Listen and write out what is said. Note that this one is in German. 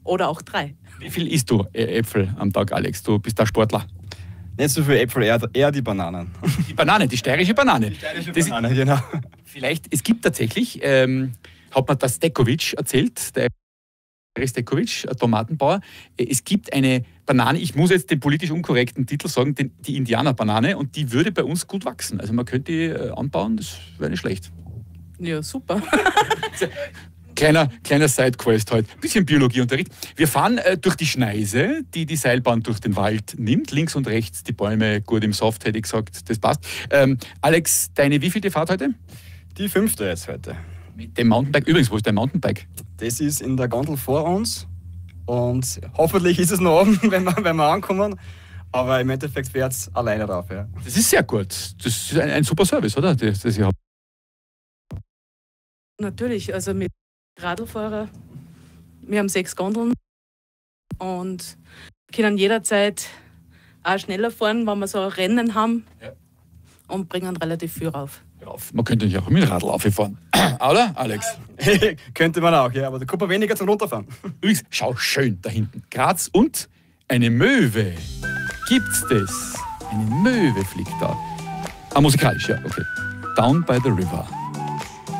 oder auch 3. Wie viel isst du Äpfel am Tag, Alex? Du bist der Sportler. Nicht so viel Äpfel, eher die Bananen. Die Banane, die steirische Banane. Die steirische Banane, genau. Vielleicht, es gibt tatsächlich, hat mir der Stekovic erzählt, der Stekovic, ein Tomatenbauer, es gibt eine Banane, ich muss jetzt den politisch unkorrekten Titel sagen, die Indianerbanane, und die würde bei uns gut wachsen. Also man könnte die anbauen, das wäre nicht schlecht. Ja, super. Kleiner Sidequest heute. Bisschen Biologieunterricht. Wir fahren durch die Schneise, die die Seilbahn durch den Wald nimmt. Links und rechts die Bäume gut im Soft, hätte ich gesagt. Das passt. Alex, deine wievielte Fahrt heute? Die 5. jetzt heute. Mit dem Mountainbike. Übrigens, wo ist dein Mountainbike? Das ist in der Gondel vor uns. Und hoffentlich ist es noch oben, wenn wir ankommen. Aber im Endeffekt fährt es alleine drauf. Ja. Das ist sehr gut. Das ist ein super Service, oder? Das ich habe. Natürlich, also mit Radlfahrer. Wir haben 6 Gondeln und können jederzeit auch schneller fahren, wenn wir so Rennen haben, ja, und bringen relativ viel rauf. Man könnte nicht auch mit dem Radl auffahren. Oder, Alex? Könnte man auch, ja, aber da kommt man weniger zum Runterfahren. Übrigens, schau schön da hinten. Graz und eine Möwe. Gibt's das? Eine Möwe fliegt da. Ah, musikalisch, ja, okay. Down by the River.